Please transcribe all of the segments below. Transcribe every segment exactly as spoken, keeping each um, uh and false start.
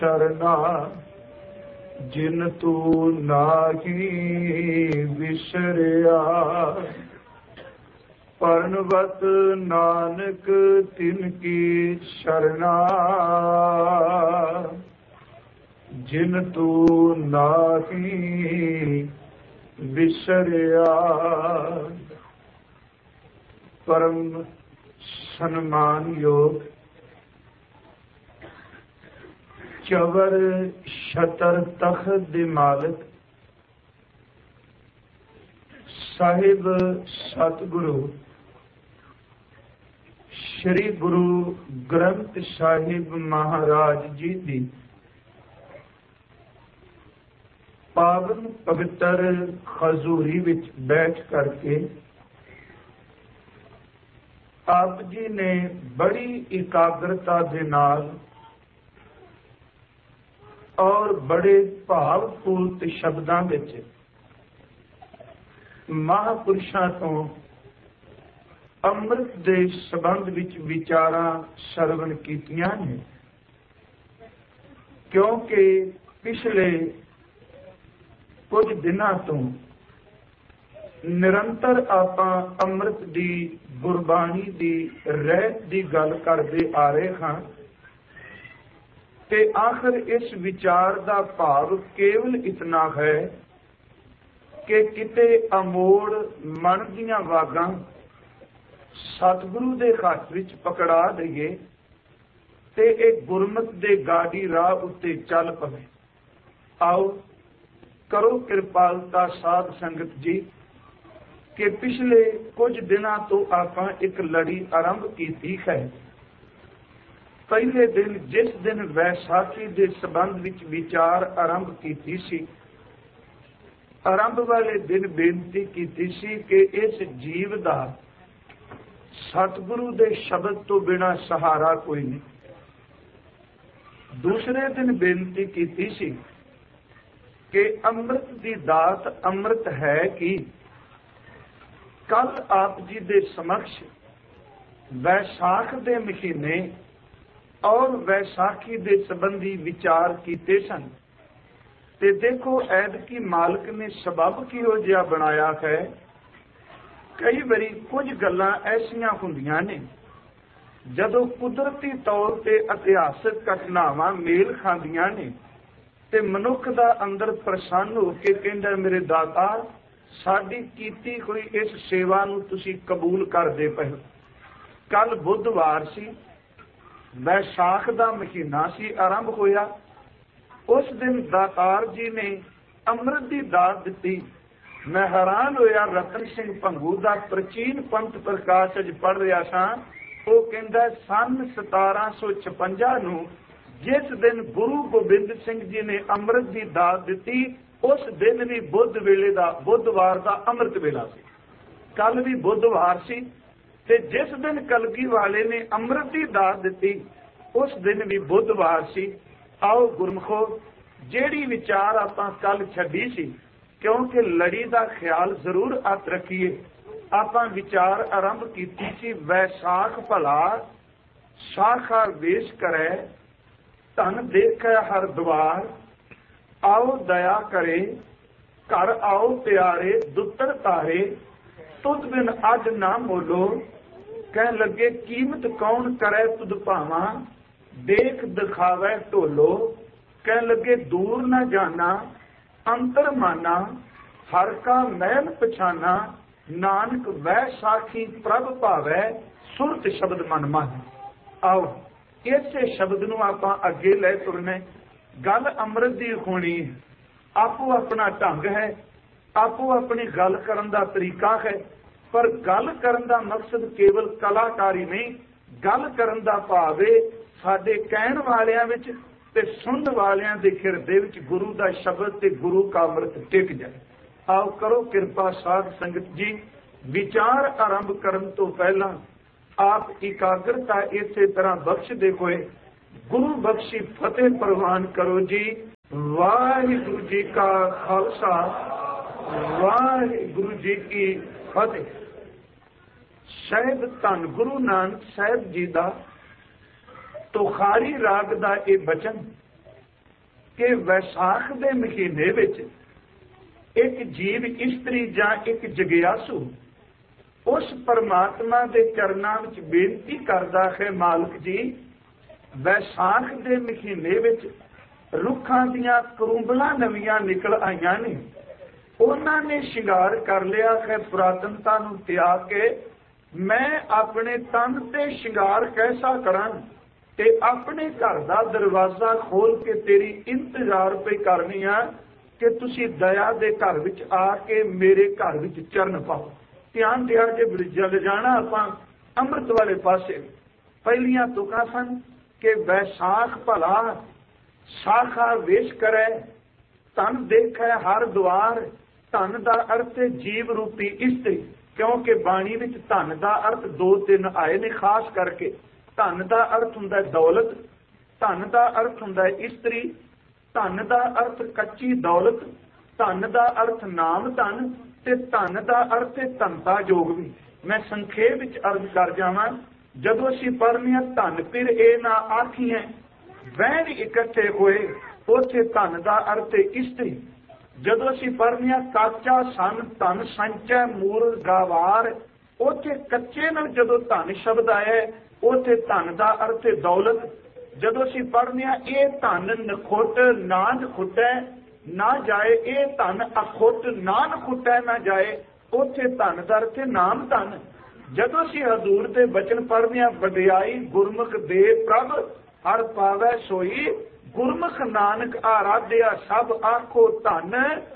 शरणा जिन तू नाही विसरिया, परनवत नानक तिनकी शरणा जिन तू नाही विसरिया। परम सन्मान योग चवर छतर तख्त दे मालिक साहिब सतगुरु श्री गुरु ग्रंथ साहिब महाराज जी दी पावन पवित्र खजूरी विच बैठ करके आप जी ने बड़ी एकाग्रता दे नाल और बड़े भावपूर्त शब्दां विच महापुरुषां तो अमृत दे संबंध विच विचारां सरवण कीतियां ने, क्योंकि पिछले कुछ दिनां तो निरंतर आपां अमृत दी गुरबाणी दी रहत दी गल करदे आ रहे हां ते आखिर इस विचार का भाव केवल इतना है कि किते अमोड़ मन दियां वागां सतगुरु दे हथ विच पकड़ा दईए ते एक गुरमत दे गाड़ी राह उत्ते चल पवे। आओ करो कृपालता साध संगत जी कि पिछले कुछ दिनों तो आपां एक लड़ी आरंभ की है। पहले दिन जिस दिन वैसाखी के संबंध विच विचार आरंभ की सी, आरंभ वाले दिन बेनती की सी कि इस जीव का सतगुरु दे शब्द तो बिना सहारा कोई नहीं। दूसरे दिन बेनती की सी कि अमृत की दात अमृत है कि कल आप जी दे समक्ष वैसाख दे महीने और वैसाखी दे संबंधी विचार कीते सन ते देखो ऐद की मालिक ने सबब किहो जिहा बनाया है। कई बारी कुछ गल्लां ऐसियां हुंदियां ने जदों कुदरती तौर ते इतिहासक घटनावां मेल खांदियां ने ते मनुख दा अंदर प्रसन्न हो के कहंदा मेरे दाता साडी कीती होई इस सेवा नूं तुसीं कबूल करदे पए। कल बुधवार सी, वैसाख का महीना सी आरंभ होया। उस दिन दातार जी ने अमृत की दात दी। मैं हैरान होया रतन सिंह भंगू का प्राचीन पंथ प्रकाश अज पढ़ रहा था। वो कहता सन सतारा सौ छपंजा नूं जिस दिन गुरु गोबिंद सिंह जी ने अमृत की दात दी, उस दिन भी बुध वेले का बुधवार का अमृत वेला सी। कल भी बुधवार सी ते जिस दिन कलगी वाले ने अमृत की दात दी उस दिन भी बुधवार सी। आओ गुरमुखो जेड़ी विचार आपां कल छड्डी सी, क्योंकि लड़ी का ख्याल जरूर हथ रखिए। आपां विचार आरंभ कीती सी वैसाख भला शाखा वेश करे धन देखे हर द्वार, आओ दया करे घर आओ प्यारे दुत्तर तारे, तुद बिन अज ना मोलो कह लगे कीमत कौन करे तुद भावा, देख दिखावे ढोलो कह लगे दूर न जाना, अंतर माना हर का महल पछाना, नानक वह साखी प्रभ भावै सुरत शब्द मन मन। आओ इसे शब्द नूं आपां अगे ले तुरना। गल अमृत दी होनी है, आपो अपना ढंग है, आपो अपनी गल करन दा तरीका है, पर गल करन दा मकसद केवल कलाकारी नहीं, गल करन दा भाव है साडे कहण वालियां विच ते सुनन वालियां दे हिरदे विच गुरु दा शब्द ते गुरु का अमृत टिक जाए। आओ करो कृपा साध संगत जी। विचार आरंभ करन तो पहला आप एकाग्रता इसे तरह बख्शदे होए गुरु बख्शी फतेह प्रवान करो जी। वाहिगुरु जी का खालसा वाहिगुरु जी की फतेह। शायद धन गुरु नानक साहब जी का तुखारी राग का यह बचन कि वैसाख के महीने विच एक जीव इस्तरी जां एक जगियासू उस परमात्मा के चरनां विच बेनती करदा है, मालिक जी वैसाख के महीने विच रुखां दीयां करूंबलां नवीआं निकल आईयां ने, उन्हां ने शिंगार कर लिया है पुरातनता नूं त्याग के। मैं अपने तन ते शिंगार कैसा करां ते अपने घर दा दरवाजा खोल के तेरी इंतजार पे करनी आ कि तुसी दया दे घर विच आके मेरे घर विच चरण पाओ। ध्यान दिया जे जल जाना आपां अमृत वाले पासे। पहलियां तुकां सन कि वैसाख भला शाखा वेश करे, धन देखे हर द्वार। धन का अर्थ है जीव रूपी इस्त्री, क्योंकि बाणी विच धन का अर्थ दो तीन आए ने खास करके। धन का अर्थ हुंदा दौलत, धन का अर्थ हुंदा इस्त्री, धन का अर्थ कच्ची दौलत, धन का अर्थ नाम धन ते धन का अर्थ है धनता योग भी। मैं संखेप विच अर्ज कर जावां, जदों असीं पढ़ने धन फिर ए ना आखिए वैन इकट्ठे होए, उथे धन का अर्थ है इस्त्री। जदों असीं पढ़ने काचा सन धन संचय मूल गावार, उथे कच्चे नाल जदों धन शब्द आया उथे धन का अर्थ है दौलत। जदों असीं पढ़ने ये धन नखुट ना नखुटै ना जाए, ये धन अखुट ना नखुटै ना जाए, उथे धन का अर्थ है नाम धन। जदों असीं हजूर दे बचन पढ़ने वडियाई गुरमुख दे प्रभ हर पावै सोई, गुरमुख नानक आराध्या सब आखो धन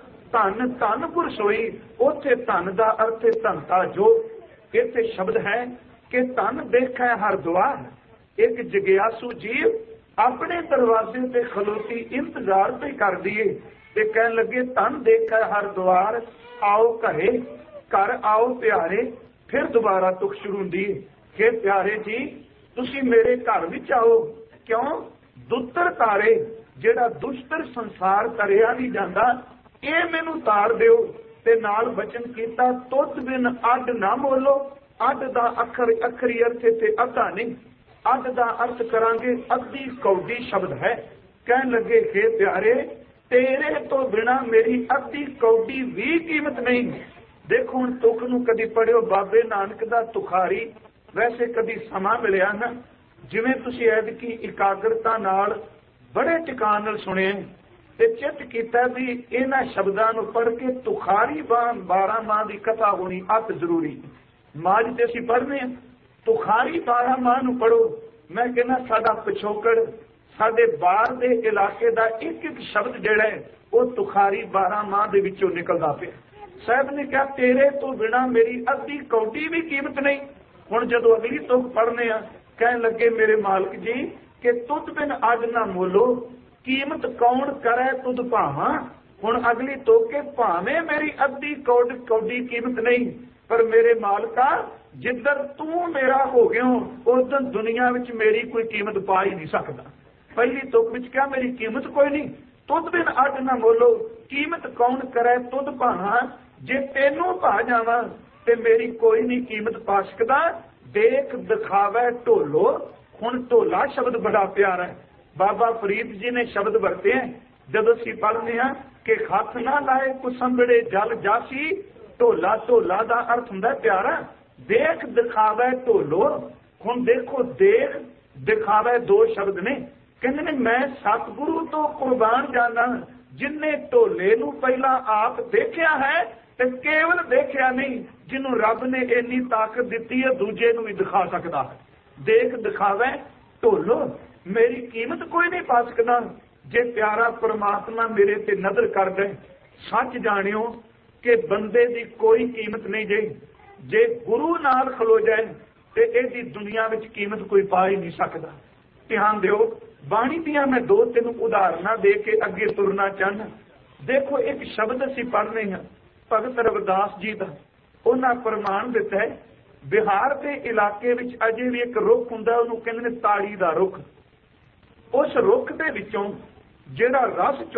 धन धन गुर सोई, उथे धन का अर्थ है धनता जो। इत्थे शब्द है कि धन देखै हर द्वार। एक जगियासू जीव अपने दरवाजे ते खलोती इंतजार पे कर दिए ते कहन लगे धन देखै हर द्वार, आओ घरे घर आओ प्यारे। फिर दोबारा तुख शुरू हुंदी कि प्यारे जी तुसी मेरे घर विच आओ। क्यों? दुत्तर तारे जेड़ा दुष्टर संसार तरिया नहीं जाता, ये मैनू तार दिओ। ते नाल वचन कीता तुत बिन अड ना मोलो। अड दा अखर अखरी अर्थ ते अद्धा नहीं, अड दा अर्थ करांगे अद्धी कौडी शब्द है। कहन लगे हे प्यारे तेरे तो बिना मेरी अद्धी कौडी भी कीमत नहीं। देखो हुण तुख नूं कदी पढ़ियो बाबे नानक दा तुखारी, वैसे कदी समा मिलिया ना, जिवें तुसीं ऐदकी इकाग्रता नाल बड़े टिकाण नाल सुणे ते चित कीता भी इन्हां शब्दां नूं पढ़ के तुखारी बारह माह की कथा होनी अत जरूरी। माज ते असीं पढ़ने तुखारी बारह माह नूं पढ़ो। मैं कहना साडा पिछोकड़ साडे बाहर दे इलाके दा एक एक शब्द जिहड़ा है वो तुखारी बारह माह दे विचों निकलदा पिया। साहब ने कहा तेरे तो बिना मेरी अद्धी कौडी भी कीमत नहीं। हुण जदों अगली तुक पढ़ने आ कहन लगे मेरे मालिक जी कि तुद बिन अज ना मोलो, कीमत कौन करे तुद भावां। हुण अगली तुक के भावें मेरी अद्धी कौड कौडी कीमत नहीं, पर मेरे मालिका जिधर तू मेरा हो गया उस दिन दुनिया विच मेरी कोई कीमत पा ही नहीं सकता। पहली तुक विच क्या मेरी कीमत कोई नहीं। तुद बिन अज ना मोलो, कीमत कौन करे तुद भावां। जे तेनू पा जावां ते मेरी कोई नहीं कीमत पा सकदा। देख दिखावे ढोलो। हुण ढोला शब्द बड़ा प्यारा है, बाबा फरीद जी ने शब्द वरते हैं जब असीं पढ़ने हैं कि हथ ना लाए कुसंबड़े जल जासी। ढोला ढोला दा अर्थ हुंदा प्यारा। देख दिखावे ढोलो। हुण देखो देख दिखावे दो शब्द ने। कहंदे ने मैं सतगुरु तो कुर्बान जाना जिन्ने ढोले नूं पहला आप देखिया है ते केवल देखिया नहीं, जिन्हों रब ने इन्नी ताकत दी है दूजे नूं भी दिखा सकता है। देख दिखावे ढोलो, मेरी कीमत कोई नहीं पा सकता। जे प्यारा परमात्मा मेरे ते नजर कर दे, सच जानियो कि बंदे दी कोई कीमत नहीं जे जे गुरु नाल खलो जाए ते इहदी दुनिया विच कीमत कोई पा ही नहीं सकता। ध्यान दिओ, बाणी दियां मैं दो तीन उदाहरणां दे के अगे तुरना चाहना। देखो एक शब्द असीं पढ़ने हैं भगत रविदास जी का, उन्हां प्रमाण दिता है बिहार के इलाके विच अजे भी एक रुख हुंदा, उहनूं कहंदे ने ताड़ी दा रुख। उस रुख दे विचों जिहड़ा रस